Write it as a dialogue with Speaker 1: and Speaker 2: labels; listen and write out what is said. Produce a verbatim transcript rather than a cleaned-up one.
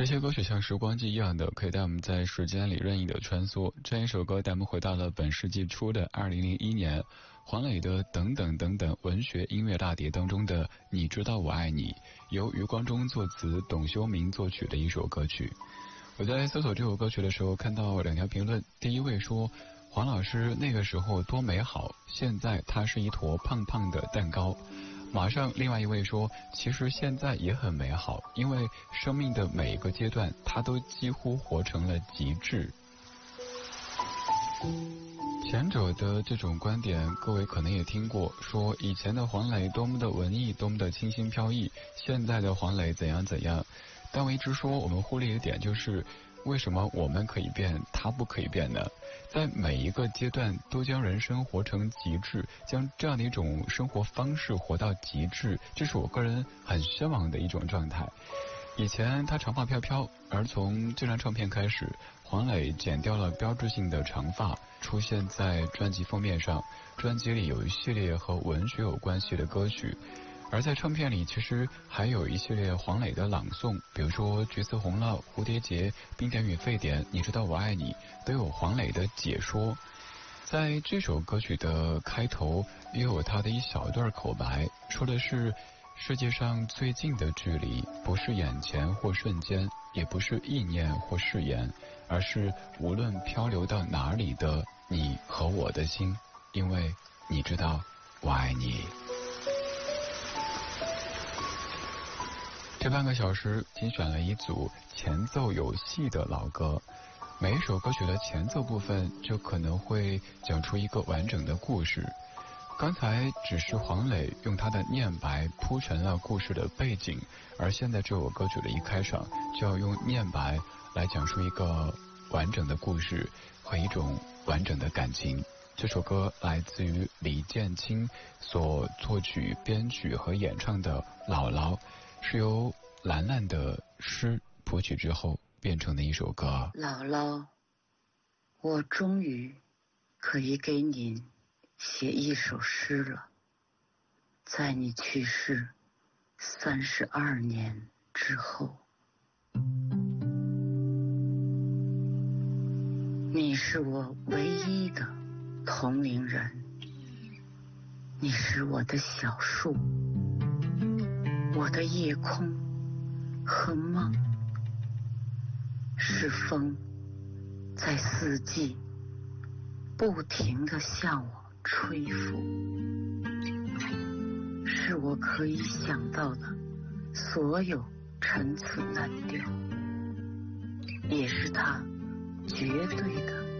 Speaker 1: 这些歌曲像时光机一样的，可以带我们在时间里任意的穿梭。这样一首歌带我们回到了本世纪初的二零零一年，黄磊的等等等等文学音乐大碟当中的《你知道我爱你》，由余光中作词，董修明作曲的一首歌曲。我在搜索这首歌曲的时候看到两条评论，第一位说黄老师那个时候多美好，现在他是一坨胖胖的蛋糕。马上另外一位说其实现在也很美好，因为生命的每一个阶段他都几乎活成了极致。前者的这种观点各位可能也听过，说以前的黄磊多么的文艺，多么的清新飘逸，现在的黄磊怎样怎样。但我一直说我们忽略一点，就是为什么我们可以变他不可以变呢？在每一个阶段都将人生活成极致，将这样的一种生活方式活到极致，这是我个人很向往的一种状态。以前他长发飘飘，而从这张唱片开始，黄磊剪掉了标志性的长发，出现在专辑封面上。专辑里有一系列和文学有关系的歌曲，而在唱片里其实还有一系列黄磊的朗诵，比如说橘子红了、蝴蝶结、冰点与沸点、你知道我爱你，都有黄磊的解说。在这首歌曲的开头也有他的一小段口白，说的是世界上最近的距离，不是眼前或瞬间，也不是意念或誓言，而是无论漂流到哪里的你和我的心，因为你知道我爱你。这半个小时精选了一组前奏有戏的老歌，每一首歌曲的前奏部分就可能会讲出一个完整的故事。刚才只是黄磊用他的念白铺成了故事的背景，而现在这首歌曲的一开场就要用念白来讲述一个完整的故事和一种完整的感情。这首歌来自于李建清所作曲、编曲和演唱的《姥姥》，是由兰兰的诗谱曲之后变成的一首歌。
Speaker 2: 姥姥，我终于可以给您写一首诗了。在你去世三十二年之后，你是我唯一的同龄人，你是我的小树，我的夜空和梦，是风在四季不停地向我吹拂，是我可以想到的所有陈词滥调，也是它绝对的